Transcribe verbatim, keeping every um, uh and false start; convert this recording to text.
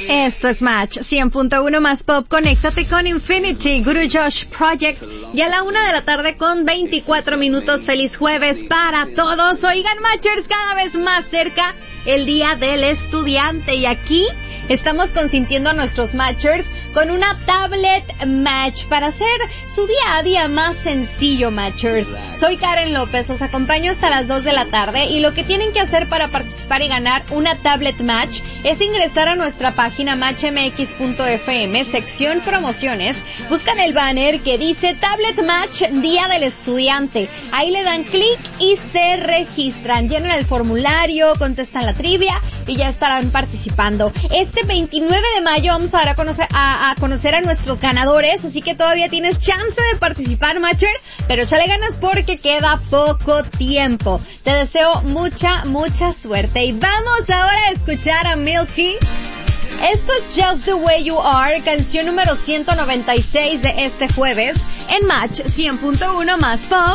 Esto es Match cien punto uno más Pop. Conéctate con Infinity, Guru Josh Project. Y a la una de la tarde con veinticuatro minutos. Feliz jueves para todos. Oigan, Matchers, cada vez más cerca el Día del Estudiante. Y aquí estamos consintiendo a nuestros Matchers con una tablet Match para hacer su día a día más sencillo, Matchers. Soy Karen López, los acompaño hasta las dos de la tarde y lo que tienen que hacer para participar y ganar una tablet Match es ingresar a nuestra página match m x punto f m, sección promociones, buscan el banner que dice Tablet Match Día del Estudiante. Ahí le dan clic y se registran, llenan el formulario, contestan la trivia y ya estarán participando. Este veintinueve de mayo vamos a dar a conocer a a conocer a nuestros ganadores, así que todavía tienes chance de participar, Matcher, pero échale ganas porque queda poco tiempo. Te deseo mucha, mucha suerte y vamos ahora a escuchar a Milky. Esto es Just the Way You Are, canción número ciento noventa y seis de este jueves en Match cien punto uno más Pop.